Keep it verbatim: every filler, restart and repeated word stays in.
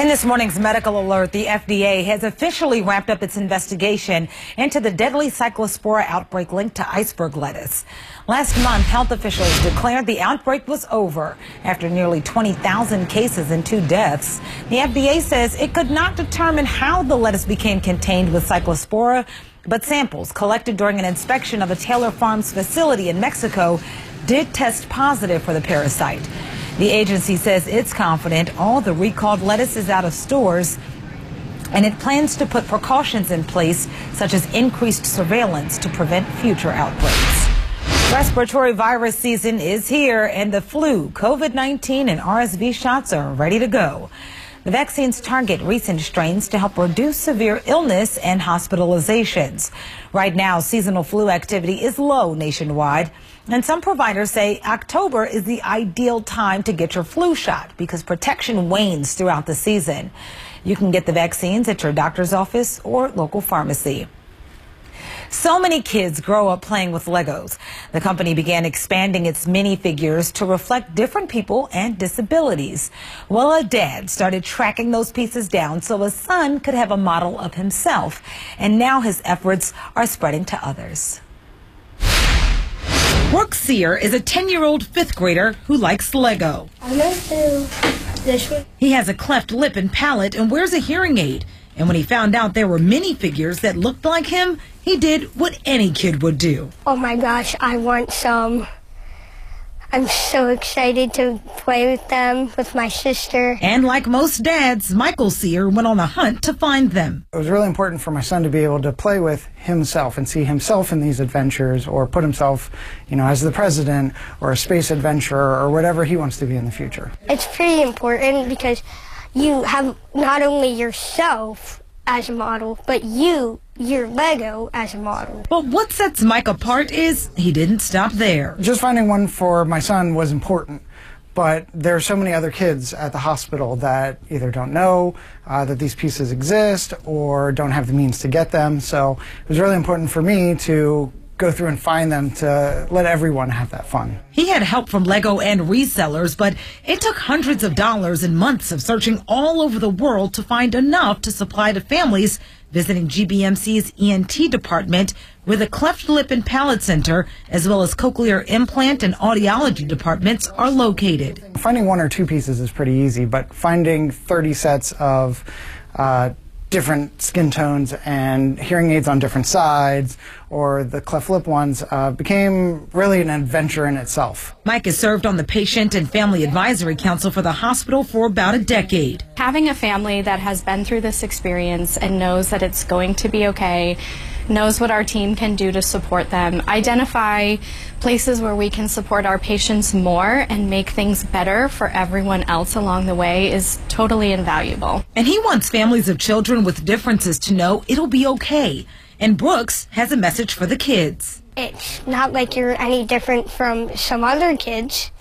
In this morning's medical alert, the F D A has officially wrapped up its investigation into the deadly cyclospora outbreak linked to iceberg lettuce. Last month, health officials declared the outbreak was over after nearly twenty thousand cases and two deaths. The F D A says it could not determine how the lettuce became contained with cyclospora, but samples collected during an inspection of a Taylor Farms facility in Mexico did test positive for the parasite. The agency says it's confident all the recalled lettuce is out of stores, and it plans to put precautions in place, such as increased surveillance to prevent future outbreaks. Respiratory virus season is here, and the flu, COVID nineteen, and R S V shots are ready to go. The vaccines target recent strains to help reduce severe illness and hospitalizations. Right now, seasonal flu activity is low nationwide, and some providers say October is the ideal time to get your flu shot because protection wanes throughout the season. You can get the vaccines at your doctor's office or local pharmacy. So many kids grow up playing with Legos. The company began expanding its minifigures to reflect different people and disabilities. Well, a dad started tracking those pieces down so his son could have a model of himself. And now his efforts are spreading to others. Brooke Sear is a ten-year-old fifth grader who likes Lego. I'm going to do this one. He has a cleft lip and palate and wears a hearing aid. And when he found out there were minifigures that looked like him, he did what any kid would do. Oh my gosh, I want some. I'm so excited to play with them with my sister. And like most dads, Michael Sear went on a hunt to find them. It was really important for my son to be able to play with himself and see himself in these adventures, or put himself, you know, as the president or a space adventurer or whatever he wants to be in the future. It's pretty important because you have not only yourself as a model, but you, your Lego, as a model. But what sets Mike apart is he didn't stop there. Just finding one for my son was important, but there are so many other kids at the hospital that either don't know uh, that these pieces exist or don't have the means to get them. So it was really important for me to go through and find them to let everyone have that fun. He had help from Lego and resellers, but it took hundreds of dollars and months of searching all over the world to find enough to supply to families visiting G B M C's E N T department, where the cleft lip and palate center, as well as cochlear implant and audiology departments are located. Finding one or two pieces is pretty easy, but finding thirty sets of uh, different skin tones and hearing aids on different sides, or the cleft lip ones, uh, became really an adventure in itself. Mike has served on the Patient and Family Advisory Council for the hospital for about a decade. Having a family that has been through this experience and knows that it's going to be okay, knows what our team can do to support them, identify places where we can support our patients more and make things better for everyone else along the way is totally invaluable. And he wants families of children with differences to know it'll be okay. And Brooks has a message for the kids. It's not like you're any different from some other kids.